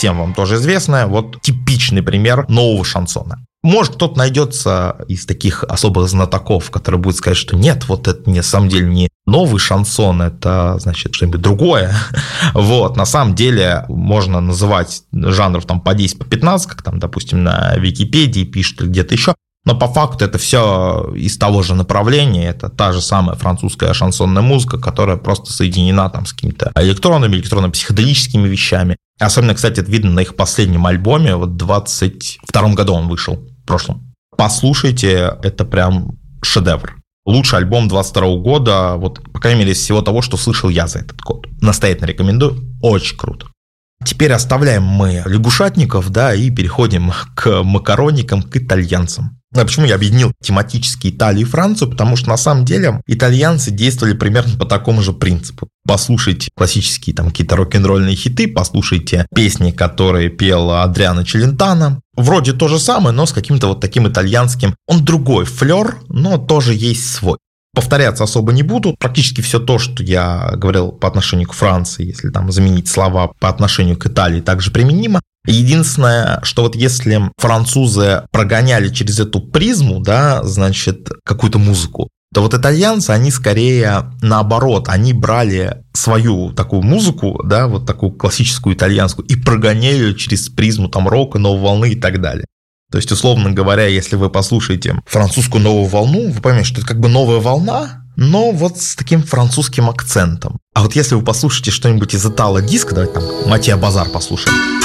всем вам тоже известная, вот типичный пример нового шансона. Может, кто-то найдется из таких особых знатоков, который будет сказать, что нет, вот это на самом деле не новый шансон, это, значит, что-нибудь другое. Вот, на самом деле можно называть жанров там по 10, по 15, как там, допустим, на Википедии пишут или где-то еще. Но по факту это все из того же направления, это та же самая французская шансонная музыка, которая просто соединена там с какими-то электронно-психоделическими вещами. Особенно, кстати, это видно на их последнем альбоме, вот в 22 году он вышел, в прошлом. Послушайте, это прям шедевр. Лучший альбом 22 года, вот, по крайней мере, из всего того, что слышал я за этот год. Настоятельно рекомендую, очень круто. Теперь оставляем мы лягушатников, да, и переходим к макароникам, к итальянцам. Почему я объединил тематически Италию и Францию? Потому что на самом деле итальянцы действовали примерно по такому же принципу. Послушайте классические там какие-то рок-н-ролльные хиты, послушайте песни, которые пел Адриано Челентано. Вроде то же самое, но с каким-то вот таким итальянским. Он другой флер, но тоже есть свой. Повторяться особо не буду. Практически все то, что я говорил по отношению к Франции, если там заменить слова по отношению к Италии, также применимо. Единственное, что вот если французы прогоняли через эту призму, да, значит, какую-то музыку, то вот итальянцы, они скорее наоборот, они брали свою такую музыку, да, вот такую классическую итальянскую, и прогоняли через призму там рока, новой волны и так далее. То есть, условно говоря, если вы послушаете французскую новую волну, вы поймете, что это как бы новая волна, но вот с таким французским акцентом. А вот если вы послушаете что-нибудь из итало-диско, давайте там Матиа Базар послушаем.